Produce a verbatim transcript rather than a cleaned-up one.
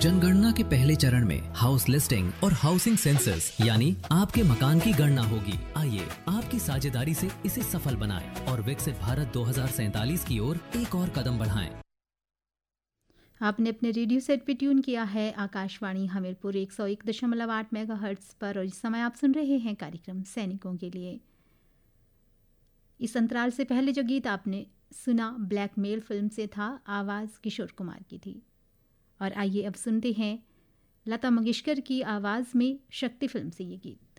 जनगणना के पहले चरण में हाउस लिस्टिंग और हाउसिंग सेंसस यानी आपके मकान की गणना होगी। आइए आपकी साझेदारी से इसे सफल बनाएं और विकसित भारत दो हज़ार सैंतालीस की ओर एक और कदम बढ़ाएं। आपने अपने रेडियो सेट पे ट्यून किया है आकाशवाणी हमीरपुर एक सौ एक दशमलव आठ मेगाहर्ट्ज पर और इस समय आप सुन रहे हैं कार्यक्रम सैनिकों के लिए। इस अंतराल से पहले जो गीत आपने सुना ब्लैकमेल फिल्म से था, आवाज़ किशोर कुमार की थी। और आइए अब सुनते हैं लता मंगेशकर की आवाज़ में शक्ति फिल्म से ये गीत।